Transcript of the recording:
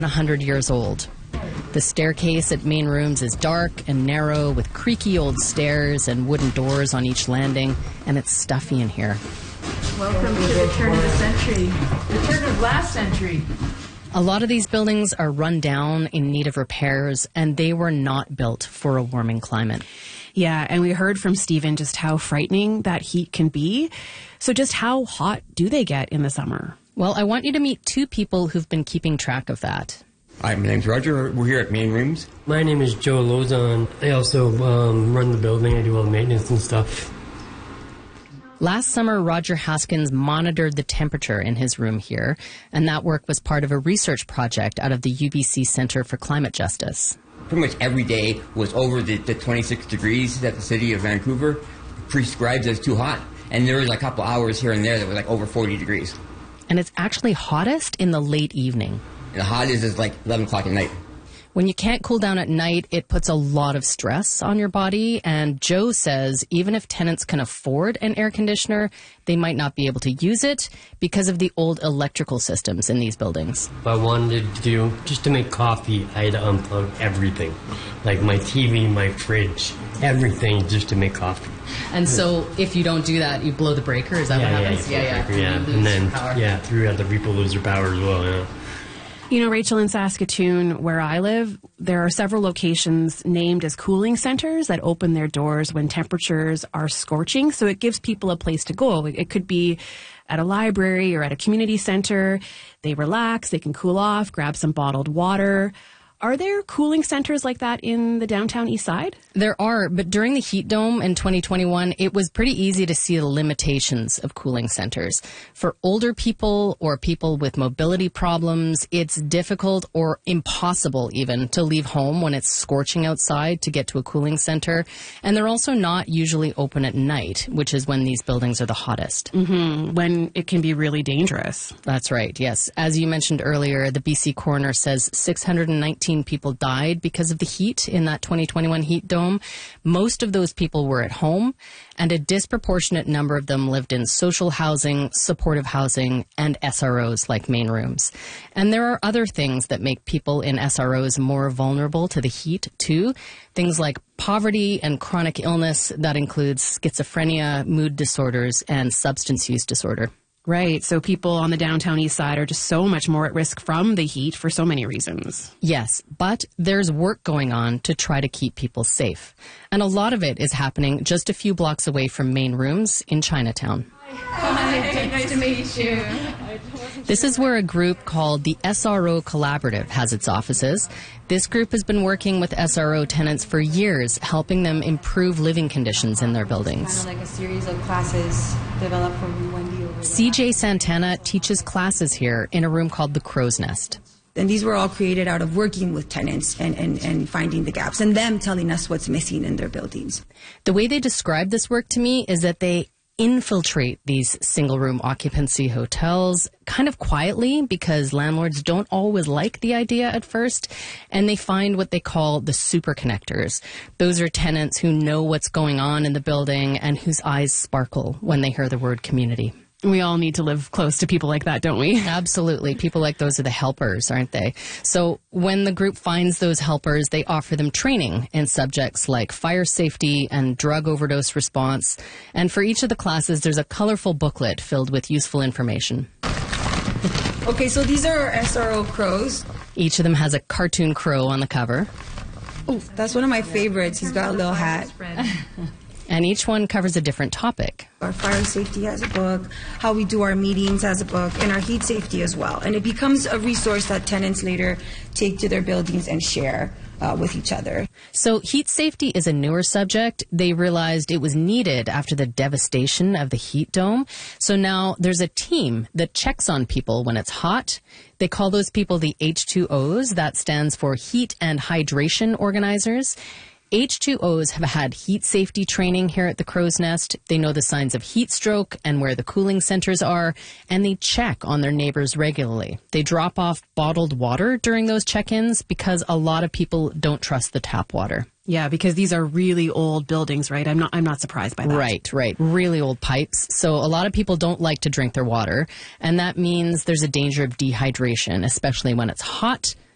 100 years old. The staircase at main rooms is dark and narrow with creaky old stairs and wooden doors on each landing, and it's stuffy in here. Welcome to the turn of the century, the turn of last century. A lot of these buildings are run down, in need of repairs, and they were not built for a warming climate. Yeah, and we heard from Stephen just how frightening that heat can be. So just how hot do they get in the summer? Well, I want you to meet two people who've been keeping track of that. Hi, my name's Roger. We're here at Main Rooms. My name is Joe Lozon. I also run the building. I do all the maintenance and stuff. Last summer, Roger Haskins monitored the temperature in his room here, and that work was part of a research project out of the UBC Center for Climate Justice. Pretty much every day was over the 26 degrees that the city of Vancouver prescribes as too hot. And there was a couple hours here and there that were over 40 degrees. And it's actually hottest in the late evening. And the hottest is 11 o'clock at night. When you can't cool down at night, it puts a lot of stress on your body. And Joe says even if tenants can afford an air conditioner, they might not be able to use it because of the old electrical systems in these buildings. If I wanted to do, just to make coffee, I had to unplug everything. Like my TV, my fridge, everything just to make coffee. And so if you don't do that, you blow the breaker? Is that what happens? Yeah. And then, three other people lose their power as well, yeah. You know, Rachel, in Saskatoon, where I live, there are several locations named as cooling centers that open their doors when temperatures are scorching. So it gives people a place to go. It could be at a library or at a community center. They relax, they can cool off, grab some bottled water. Are there cooling centers like that in the downtown east side? There are, but during the heat dome in 2021, it was pretty easy to see the limitations of cooling centers. For older people or people with mobility problems, it's difficult or impossible even to leave home when it's scorching outside to get to a cooling center. And they're also not usually open at night, which is when these buildings are the hottest. Mm-hmm. When it can be really dangerous. That's right, yes. As you mentioned earlier, the BC coroner says 619 people died because of the heat in that 2021 heat dome. Most of those people were at home, and a disproportionate number of them lived in social housing, supportive housing, and SROs like main rooms. And there are other things that make people in SROs more vulnerable to the heat, too. Things like poverty and chronic illness. That includes schizophrenia, mood disorders, and substance use disorder. Right. So people on the downtown east side are just so much more at risk from the heat for so many reasons. Yes, but there's work going on to try to keep people safe. And a lot of it is happening just a few blocks away from main rooms in Chinatown. Hi, nice to meet you. This is where a group called the SRO Collaborative has its offices. This group has been working with SRO tenants for years, helping them improve living conditions in their buildings. Kind of like a series of classes developed from Wendy over CJ Santana teaches classes here in a room called the Crow's Nest. And these were all created out of working with tenants and finding the gaps and them telling us what's missing in their buildings. The way they describe this work to me is that they infiltrate these single-room occupancy hotels kind of quietly because landlords don't always like the idea at first, and they find what they call the super connectors. Those are tenants who know what's going on in the building and whose eyes sparkle when they hear the word community. We all need to live close to people like that, don't we? Absolutely. People like those are the helpers, aren't they? So when the group finds those helpers, they offer them training in subjects like fire safety and drug overdose response. And for each of the classes, there's a colorful booklet filled with useful information. Okay, so these are our SRO crows. Each of them has a cartoon crow on the cover. Oh, that's one of my favorites. He's got a little hat. And each one covers a different topic. Our fire safety has a book, how we do our meetings has a book, and our heat safety as well. And it becomes a resource that tenants later take to their buildings and share with each other. So heat safety is a newer subject. They realized it was needed after the devastation of the heat dome. So now there's a team that checks on people when it's hot. They call those people the H2Os. That stands for Heat and Hydration Organizers. H2Os have had heat safety training here at the Crow's Nest. They know the signs of heat stroke and where the cooling centers are, and they check on their neighbors regularly. They drop off bottled water during those check-ins because a lot of people don't trust the tap water. Yeah, because these are really old buildings, right? I'm not surprised by that. Right. Really old pipes. So a lot of people don't like to drink their water, and that means there's a danger of dehydration, especially when it's hot